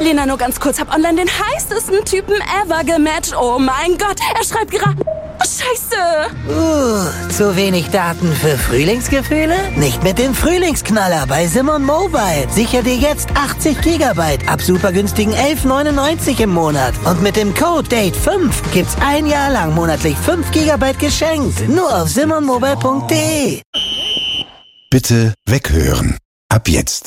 Lena, nur ganz kurz, hab online den heißesten Typen ever gematcht. Oh mein Gott, er schreibt gerade... Oh, Scheiße. Zu wenig Daten für Frühlingsgefühle? Nicht mit dem Frühlingsknaller bei Simon Mobile. Sicher dir jetzt 80 GB ab super günstigen 11,99 im Monat. Und mit dem Code DATE5 gibt's ein Jahr lang monatlich 5 GB geschenkt. Nur auf simonmobile.de. Bitte weghören. Ab jetzt.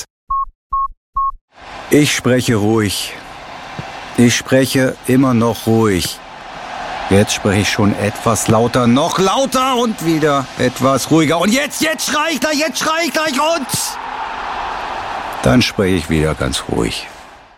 Ich spreche ruhig. Ich spreche immer noch ruhig. Jetzt spreche ich schon etwas lauter, noch lauter und wieder etwas ruhiger. Und jetzt schrei ich gleich und... Dann spreche ich wieder ganz ruhig.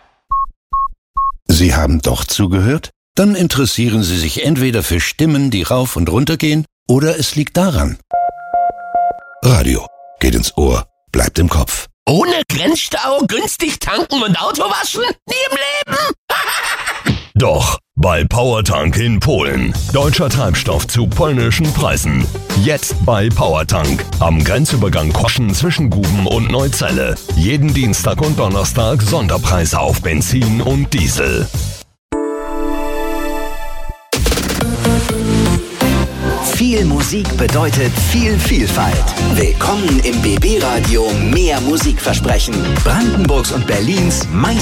Sie haben doch zugehört? Dann interessieren Sie sich entweder für Stimmen, die rauf und runter gehen, oder es liegt daran. Radio geht ins Ohr, bleibt im Kopf. Ohne Grenzstau, günstig tanken und Auto waschen? Nie im Leben! Doch, bei Powertank in Polen. Deutscher Treibstoff zu polnischen Preisen. Jetzt bei Powertank. Am Grenzübergang Koschen zwischen Guben und Neuzelle. Jeden Dienstag und Donnerstag Sonderpreise auf Benzin und Diesel. Viel Musik bedeutet viel Vielfalt. Willkommen im BB Radio Mehr Musikversprechen. Brandenburgs und Berlins